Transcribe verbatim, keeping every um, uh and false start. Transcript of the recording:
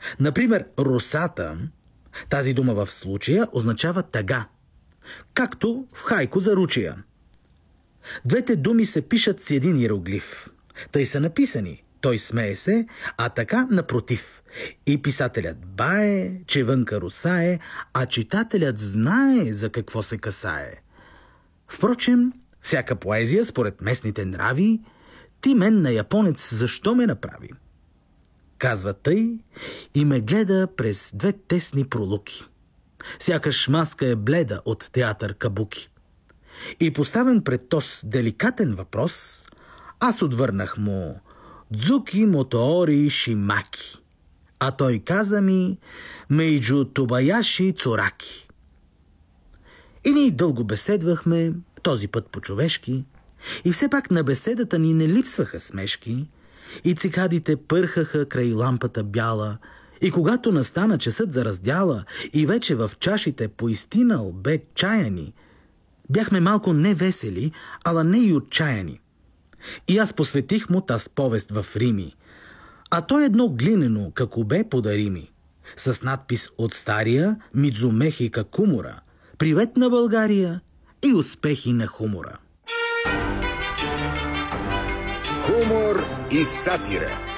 Например, русата, тази дума в случая означава тъга, както в хайко за ручия. Двете думи се пишат с един иероглиф. Тъй са написани. Той смее се, а така напротив. И писателят бае, че вънка русае, а читателят знае за какво се касае. Впрочем, всяка поезия, според местните нрави, ти мен на японец защо ме направи? Казва тъй и ме гледа през две тесни пролуки. Сякаш маска е бледа от театър кабуки. И поставен пред тос деликатен въпрос, аз отвърнах му Дзуки Мотоори Шимаки. А той каза ми Мейджу Тобаяши Цураки. И ние дълго беседвахме, този път по-човешки, и все пак на беседата ни не липсваха смешки, и цикадите пърхаха край лампата бяла, и когато настана часът за раздяла, и вече в чашите поистинал бе чая ни, бяхме малко не весели, ала не и отчаяни. И аз посветих му таз повест в Рими, а той едно глинено какобе подари ми, с надпис от стария Мидзумехи Какумура, привет на България и успехи на хумора. Хумор и сатира.